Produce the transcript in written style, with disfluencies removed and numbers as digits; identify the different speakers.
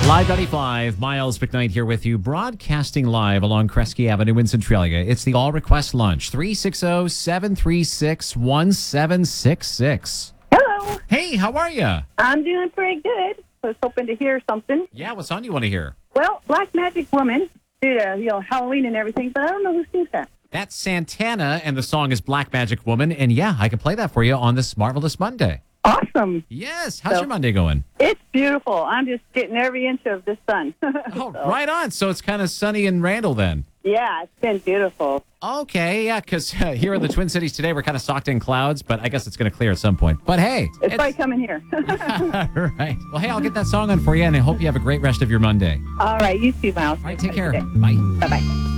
Speaker 1: Live 95, Miles McKnight here with you, broadcasting live along Kresge Avenue in Centralia. It's the All Request Lunch, 360-736-1766.
Speaker 2: Hello.
Speaker 1: Hey, how are you?
Speaker 2: I'm doing pretty good. I was hoping to hear something.
Speaker 1: Yeah, what song do you want to hear?
Speaker 2: Well, Black Magic Woman, due to, Halloween and everything, but I don't know who sings that.
Speaker 1: That's Santana, and the song is Black Magic Woman. And yeah, I can play that for you on this marvelous Monday.
Speaker 2: Awesome.
Speaker 1: Yes. How's your Monday going?
Speaker 2: It's beautiful. I'm just getting every inch of the sun.
Speaker 1: Oh, right on. So it's kind of sunny in Randall then.
Speaker 2: Yeah, it's been beautiful.
Speaker 1: Okay, yeah, because here in the Twin Cities today, we're kind of socked in clouds, but I guess it's going to clear at some point. But hey.
Speaker 2: It's probably coming here.
Speaker 1: Right. Well, hey, I'll get that song on for you, and I hope you have a great rest of your Monday.
Speaker 2: All right, you too, Miles.
Speaker 1: All right, take care. Bye.
Speaker 2: Bye-bye.